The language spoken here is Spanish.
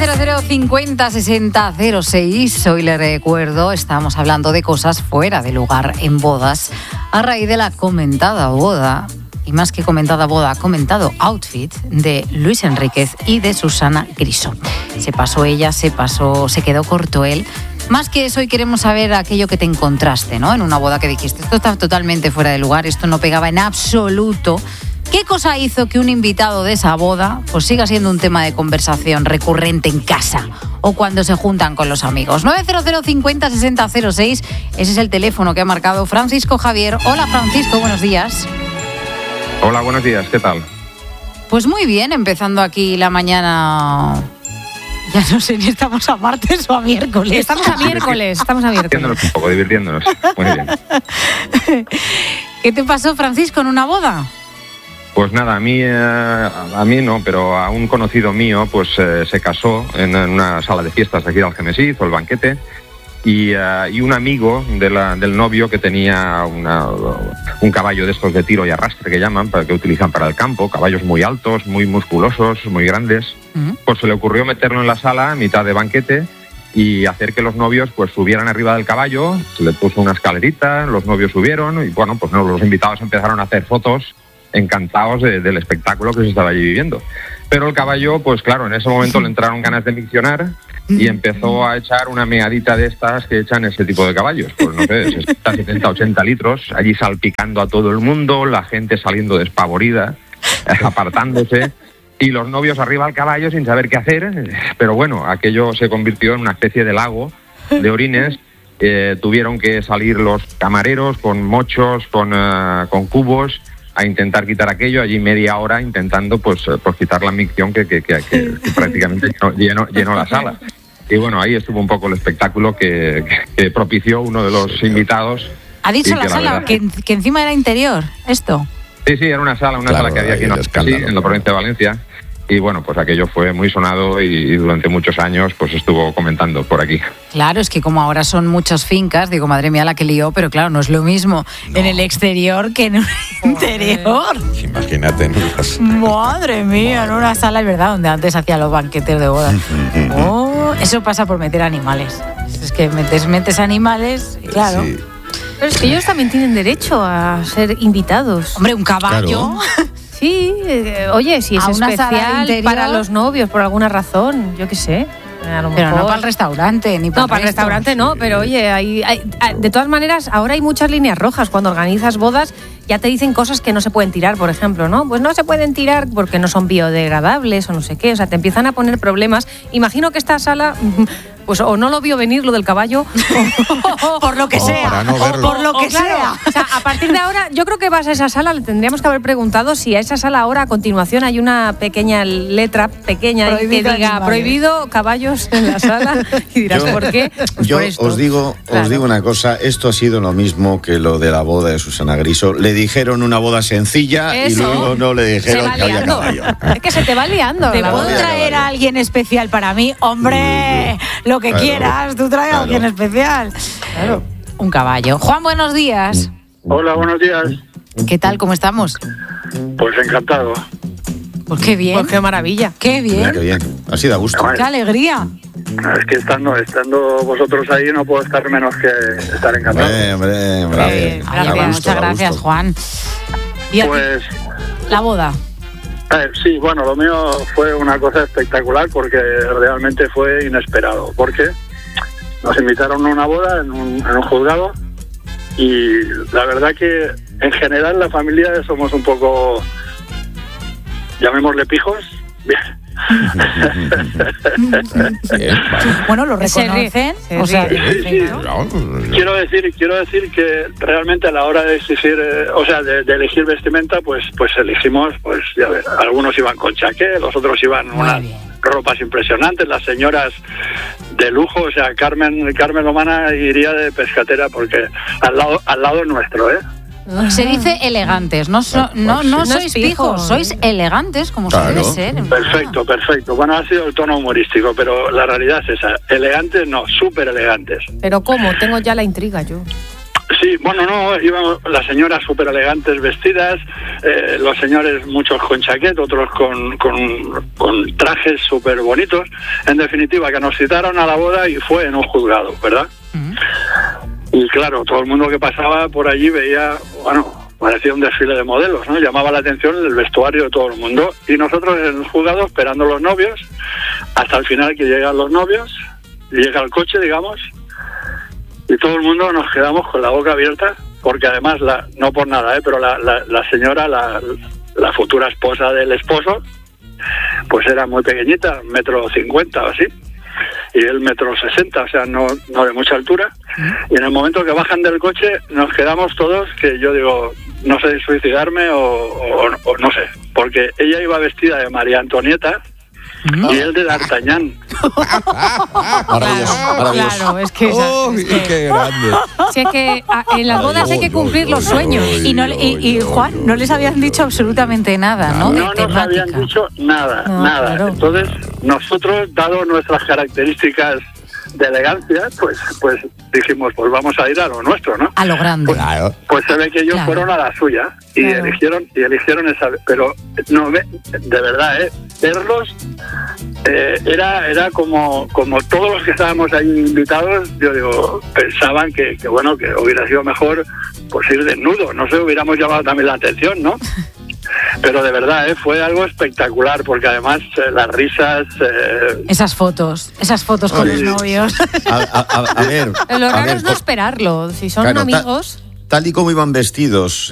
90050 60 06. Hoy le recuerdo, estamos hablando de cosas fuera de lugar en bodas a raíz de la comentada boda, y más que comentada boda, comentado outfit de Luis Enríquez y de Susana Griso. Se pasó ella, se quedó corto él. Más que eso, hoy queremos saber aquello que te encontraste, ¿no? En una boda que dijiste, esto está totalmente fuera de lugar, esto no pegaba en absoluto. ¿Qué cosa hizo que un invitado de esa boda pues siga siendo un tema de conversación recurrente en casa o cuando se juntan con los amigos? 90050 60 06, ese es el teléfono que ha marcado Francisco Javier. Hola Francisco, buenos días. Hola, buenos días, ¿qué tal? Pues muy bien, empezando aquí la mañana. Ya no sé ni estamos a martes o a miércoles. Estamos a miércoles. Divirtiéndonos un poco, divirtiéndonos. Muy bien. ¿Qué te pasó, Francisco, en una boda? Pues nada, a mí no, pero a un conocido mío pues se casó en una sala de fiestas de aquí de Algemesí, hizo el banquete, y un amigo del novio que tenía un caballo de estos de tiro y arrastre que llaman, que utilizan para el campo, caballos muy altos, muy musculosos, muy grandes, pues se le ocurrió meterlo en la sala a mitad de banquete y hacer que los novios pues subieran arriba del caballo. Se le puso una escalerita, los novios subieron y bueno, pues los invitados empezaron a hacer fotos encantados del espectáculo que se estaba allí viviendo. Pero el caballo, pues claro, en ese momento le entraron ganas de miccionar y empezó a echar una meadita de estas que echan ese tipo de caballos. Pues no sé, 60, 70, 80 litros, allí salpicando a todo el mundo, la gente saliendo despavorida, apartándose, y los novios arriba al caballo sin saber qué hacer. Pero bueno, aquello se convirtió en una especie de lago de orines. Tuvieron que salir los camareros con mochos, con cubos, a intentar quitar aquello, allí media hora intentando pues quitar la micción que prácticamente llenó la sala. Y bueno, ahí estuvo un poco el espectáculo que propició uno de los invitados. ¿Ha dicho la sala que encima era interior esto? Sí, era una sala que había aquí en la provincia de Valencia. Y bueno, pues aquello fue muy sonado y durante muchos años pues estuvo comentando por aquí. Claro, es que como ahora son muchas fincas, digo, madre mía la que lió, pero claro, no es lo mismo en el exterior que en el interior. Imagínate. Madre mía, en una sala, es verdad, donde antes hacían los banquetes de bodas. Eso pasa por meter animales. Es que metes animales, claro. Sí. Pero es que ellos también tienen derecho a ser invitados. Hombre, un caballo... Claro. Sí, oye, si es especial para los novios por alguna razón, yo qué sé. Pero no para el restaurante, ni para el restaurante no, pero oye, de todas maneras, ahora hay muchas líneas rojas. Cuando organizas bodas ya te dicen cosas que no se pueden tirar, por ejemplo, ¿no? Pues no se pueden tirar porque no son biodegradables o no sé qué, o sea, te empiezan a poner problemas. Imagino que esta sala... pues o no lo vio venir lo del caballo, o por lo que sea, por lo que sea. O sea, a partir de ahora, yo creo que vas a esa sala, le tendríamos que haber preguntado si a esa sala ahora, a continuación, hay una pequeña letra pequeña que diga animales. Prohibido caballos en la sala, y dirás, ¿por qué? Pues yo por esto. Os digo una cosa, esto ha sido lo mismo que lo de la boda de Susana Griso. Le dijeron una boda sencilla y luego no le dijeron que había caballo. Es que se te va liando. ¿Te puedo traer a alguien especial para mí? ¡Hombre! Lo que quieras, tú traes a alguien especial. Claro. Un caballo. Juan, buenos días. Hola, buenos días. ¿Qué tal? ¿Cómo estamos? Pues encantado. Pues qué bien. Pues qué maravilla. Qué bien. Mira, qué bien. Así da gusto. Qué alegría. Es que estando vosotros ahí no puedo estar menos que estar encantado. Hombre. Muchas gracias, Juan. ¿Y pues la boda? Sí, bueno, lo mío fue una cosa espectacular porque realmente fue inesperado. Porque nos invitaron a una boda en un juzgado y la verdad que en general la familia somos un poco, llamémosle pijos. Bueno, lo reconocen. O sea, sí. Quiero decir que realmente a la hora de exigir, de elegir vestimenta, pues elegimos, pues ya ver, algunos iban con chaqué, los otros iban unas ropas impresionantes, las señoras de lujo, o sea, Carmen Lomana iría de pescatera porque al lado nuestro, Se dice elegantes, no sois pijos, sois elegantes como se debe ser. Perfecto. Bueno, ha sido el tono humorístico, pero la realidad es esa. Elegantes no, súper elegantes. ¿Pero cómo? Tengo ya la intriga yo. Sí, bueno, no, iban las señoras súper elegantes vestidas, los señores muchos con chaqueta, otros con trajes súper bonitos. En definitiva, que nos citaron a la boda y fue en un juzgado, ¿verdad? Y claro, todo el mundo que pasaba por allí veía, bueno, parecía un desfile de modelos, ¿no? Llamaba la atención el vestuario de todo el mundo. Y nosotros en el juzgado esperando los novios, hasta el final que llegan los novios, y llega el coche, digamos, y todo el mundo nos quedamos con la boca abierta, porque además, no por nada, pero la señora, la futura esposa del esposo, pues era muy pequeñita, 1,50 m o así, y él 1,60 m, o sea, no de mucha altura. Y en el momento que bajan del coche, nos quedamos todos, que yo digo, no sé si suicidarme o no sé, porque ella iba vestida de María Antonieta, y él de D'Artagnan. Claro, es que qué grande. Si es que en las bodas hay que cumplir los sueños. Y Juan, no les habían dicho absolutamente nada, ¿no? No nos habían dicho nada. Claro. Entonces, nosotros, dado nuestras características de elegancia, pues dijimos, pues vamos a ir a lo nuestro, ¿no? A lo grande. Pues se ve que ellos fueron a la suya y eligieron esa, pero no, de verdad, verlos era como todos los que estábamos ahí invitados, yo digo, pensaban que bueno, que hubiera sido mejor pues ir desnudo, no sé, hubiéramos llamado también la atención, ¿no? Pero de verdad, fue algo espectacular, porque además las risas... Esas fotos con los novios. A ver... Lo raro es no esperarlo, si son amigos... Tal y como iban vestidos